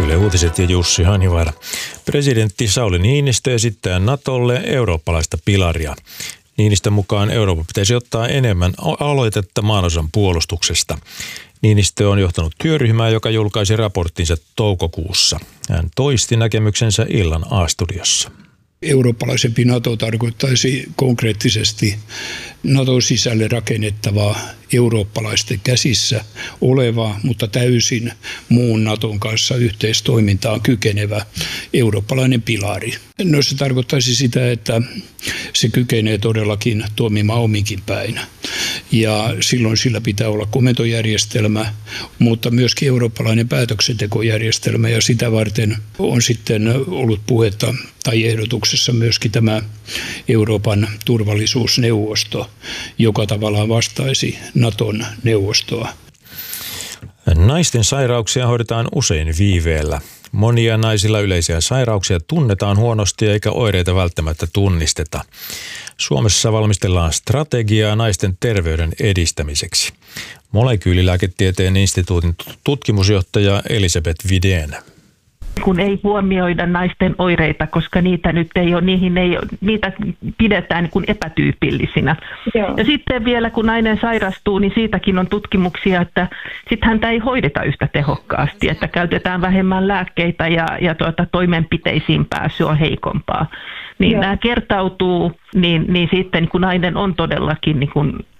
Yle Uutiset ja Jussi Hanivaara. Presidentti Sauli Niinistö esittää Natolle eurooppalaista pilaria. Niinistön mukaan Euroopan pitäisi ottaa enemmän aloitetta maanosan puolustuksesta. Niinistö on johtanut työryhmää, joka julkaisi raporttinsa toukokuussa. Hän toisti näkemyksensä illan A-studiossa. Eurooppalaisempi NATO tarkoittaisi konkreettisesti NATOn sisälle rakennettavaa eurooppalaisten käsissä olevaa, mutta täysin muun NATOn kanssa yhteistoimintaan kykenevä eurooppalainen pilari. No se tarkoittaisi sitä, että se kykenee todellakin toimimaan ominkin päin. Ja silloin sillä pitää olla komentojärjestelmä, mutta myöskin eurooppalainen päätöksentekojärjestelmä, ja sitä varten on sitten ollut puhetta tai ehdotuksessa myöskin tämä Euroopan turvallisuusneuvosto, joka tavallaan vastaisi NATOn neuvostoa. Naisten sairauksia hoidetaan usein viiveellä. Monia naisilla yleisiä sairauksia tunnetaan huonosti eikä oireita välttämättä tunnisteta. Suomessa valmistellaan strategiaa naisten terveyden edistämiseksi. Molekyylilääketieteen instituutin tutkimusjohtaja Elisabeth Widén. Kun ei huomioida naisten oireita, koska niitä nyt ei ole, niitä pidetään niin kuin epätyypillisinä. Joo. Ja sitten vielä kun nainen sairastuu, niin siitäkin on tutkimuksia, että sitten häntä ei hoideta yhtä tehokkaasti, että käytetään vähemmän lääkkeitä ja toimenpiteisiin pääsy on heikompaa. Niin nämä kertautuu, niin sitten kun nainen on todellakin niin kuin